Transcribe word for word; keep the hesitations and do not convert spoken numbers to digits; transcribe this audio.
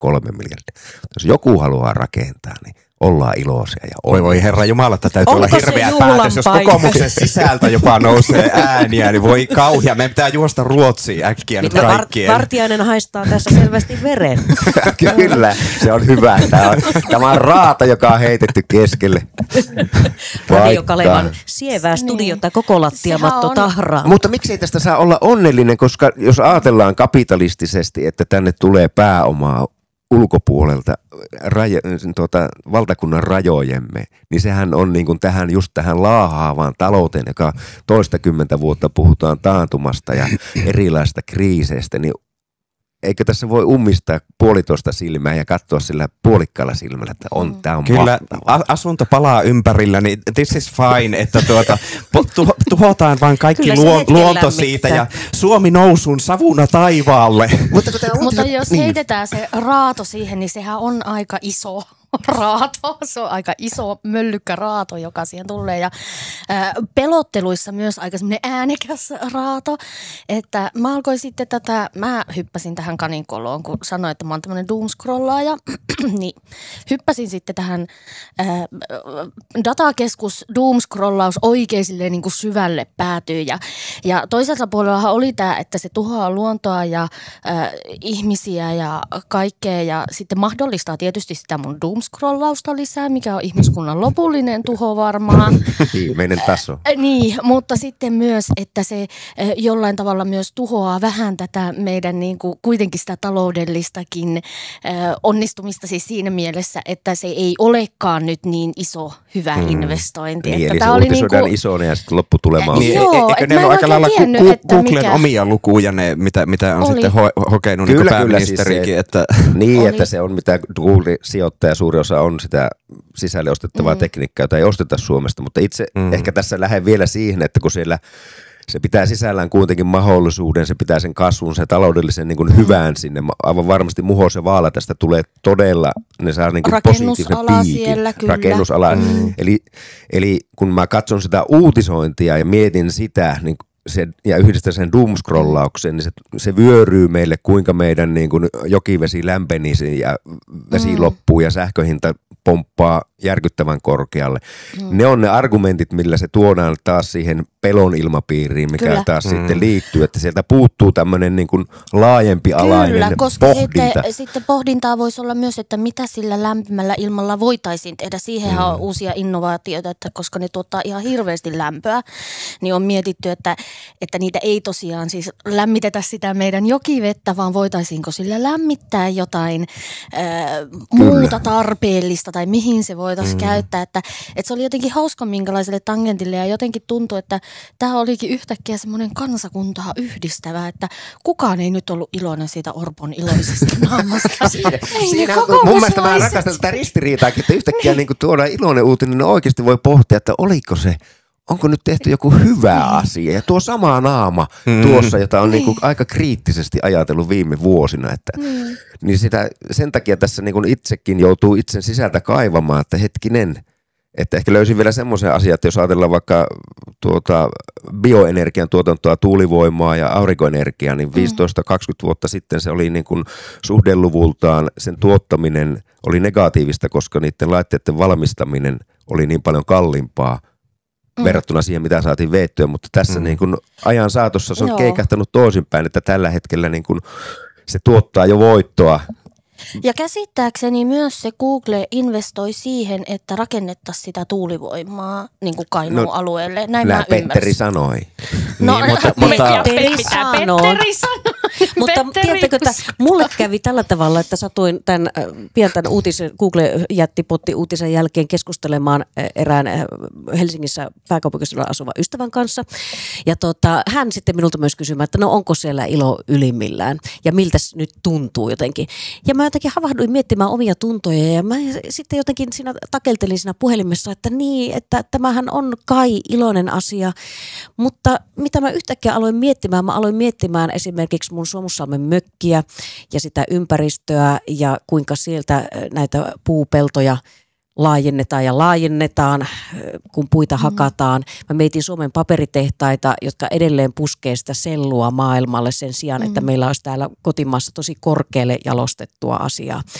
kolme miljardia. Jos joku haluaa rakentaa, niin ollaan iloisia ja Oi voi herra jumala, että täytyy Onko olla hirveä päätös. Jos paikka? kokoomuksen sisältä jopa nousee ääniä, niin voi kauhia. Meidän pitää juosta Ruotsiin äkkiä nyt, nyt kaikkien. Vartiainen haistaa tässä selvästi veren. Kyllä, se on hyvä. Tämä on, tämä on raata, joka on heitetty keskelle. Radio Kalevan sievää studiota niin. Koko lattiamatto on tahraa. Mutta miksei tästä saa olla onnellinen, koska jos ajatellaan kapitalistisesti, että tänne tulee pääomaa ulkopuolelta raja, tuota, valtakunnan rajojemme, niin sehän on niin kuin tähän, just tähän laahaavaan talouteen, joka toistakymmentä vuotta puhutaan taantumasta ja erilaisista kriiseistä, niin eikö tässä voi ummistaa puolitoista silmää ja katsoa sillä puolikkaalla silmällä, että on, mm. tämä on Kyllä, mahtavaa. Asunto palaa ympärillä, niin this is fine, että tuota, tuho, tuhotaan vaan kaikki luon, luonto siitä ja Suomi nousuun savuna taivaalle. Mutta, Mutta jos niin. heitetään se raato siihen, niin sehän on aika iso raato. Se on aika iso möllykkä raato, joka siihen tulee. Ja ää, pelotteluissa myös aika semmoinen äänekäs raato. Että mä alkoin sitten tätä, mä hyppäsin tähän kaninkoloon, kun sanoin, että mä oon tämmöinen doomscrollaaja. niin hyppäsin sitten tähän ää, datakeskus doomscrollaus oikein silleen niin kuin syvälle päätyy. Ja, ja toisella puolellahan oli tämä, että se tuhoaa luontoa ja ää, ihmisiä ja kaikkea. Ja sitten mahdollistaa tietysti sitä mun doom scrollausta lisää, mikä on ihmiskunnan lopullinen tuho varmaan. Viimeinen taso. Äh, niin, mutta sitten myös, että se äh, jollain tavalla myös tuhoaa vähän tätä meidän niin kuin, kuitenkin sitä taloudellistakin äh, onnistumista siis siinä mielessä, että se ei olekaan nyt niin iso hyvä hmm. investointi. Niin, että eli tämä se oli uutisoidaan niin isona ja sitten lopputulema on. Niin, joo, eikö ne ole aika lailla tiennyt, ku, ku, Googlen mikä... omia lukuja, ne, mitä, mitä on oli. sitten ho, hokenut kyllä, niin kyllä, pääministerikin? Siis se, että... Niin, oli. että se on mitä Google sijoittaja suuri osa on sitä sisälle ostettavaa mm. tekniikkaa, jota ei osteta Suomesta, mutta itse mm. ehkä tässä lähden vielä siihen, että kun siellä se pitää sisällään kuitenkin mahdollisuuden, se pitää sen kasvun, se taloudellisen niin kuin hyvään sinne. Aivan varmasti Muhos ja Vaala tästä tulee todella, ne saa niin kuin positiivisen piikin. Siellä, kyllä. Rakennusala. Mm. Eli, eli kun mä katson sitä uutisointia ja mietin sitä, niin se, ja yhdistää sen doomscrollaukseen, niin se, se vyöryy meille, kuinka meidän niin kuin jokivesi lämpenisi ja vesi mm. loppuu ja sähköhinta pomppaa järkyttävän korkealle. Mm. Ne on ne argumentit, millä se tuodaan taas siihen pelon ilmapiiriin, mikä Kyllä. taas mm. sitten liittyy, että sieltä puuttuu tämmöinen niin kuin laajempi alainen Kyllä, koska pohdinta. Sitten, sitten pohdintaa voisi olla myös, että mitä sillä lämpimällä ilmalla voitaisiin tehdä. Siihenhän mm. on uusia innovaatioita, että koska ne tuottaa ihan hirveästi lämpöä, niin on mietitty, että, että niitä ei tosiaan siis lämmitetä sitä meidän jokivettä, vaan voitaisiinko sillä lämmittää jotain äh, muuta tarpeellista tai mihin se voitaisiin mm. käyttää. Että, että se oli jotenkin hauska minkälaiselle tangentille ja jotenkin tuntui, että tämä olikin yhtäkkiä semmoinen kansakuntaa yhdistävä, että kukaan ei nyt ollut iloinen siitä Orpon iloisesta naamasta. Siinä, siinä mun mielestä mä rakastan tätä ristiriitaakin, että yhtäkkiä niin tuodaan iloinen uutinen, niin oikeasti voi pohtia, että oliko se, onko nyt tehty joku hyvä asia. Ja tuo sama naama mm. tuossa, jota on niin kuin aika kriittisesti ajatellut viime vuosina, että mm. niin sitä, sen takia tässä niin kuin itsekin joutuu itsen sisältä kaivamaan, että hetkinen, että ehkä löysin vielä semmoisen asian, että jos ajatellaan vaikka tuota bioenergian tuotantoa, tuulivoimaa ja aurinkoenergiaa, niin viisitoista kaksikymmentä vuotta sitten se oli niin kuin suhdeluvultaan, sen tuottaminen oli negatiivista, koska niiden laitteiden valmistaminen oli niin paljon kalliimpaa mm. verrattuna siihen, mitä saatiin veettyä, mutta tässä mm. niin kuin ajan saatossa se on Joo. keikahtanut toisinpäin, että tällä hetkellä niin kuin se tuottaa jo voittoa. Ja käsittääkseni myös se Google investoi siihen, että rakennettaisiin sitä tuulivoimaa niin kuin Kainuun no, alueelle. Näin mä Petteri sanoi. No, niin, mutta, mutta Petteri sanoi. Mutta tiedättekö, että mulle kävi tällä tavalla, että satuin tämän pienten uutisen, Google jätti potti uutisen jälkeen keskustelemaan erään Helsingissä pääkaupunkiseudulla asuvan ystävän kanssa. Ja tota, hän sitten minulta myös kysymään, että no onko siellä ilo ylimmillään ja miltä nyt tuntuu jotenkin. Ja mä jotenkin havahduin miettimään omia tuntoja ja mä sitten jotenkin siinä takeltelin siinä puhelimessa, että niin, että tämähän on kai iloinen asia. Mutta mitä mä yhtäkkiä aloin miettimään, mä aloin miettimään esimerkiksi mun Suomussalmen mökkiä ja sitä ympäristöä ja kuinka sieltä näitä puupeltoja laajennetaan ja laajennetaan, kun puita mm. hakataan. Mä mietin Suomen paperitehtaita, jotka edelleen puskee sitä sellua maailmalle sen sijaan, mm. että meillä olisi täällä kotimaassa tosi korkealle jalostettua asiaa.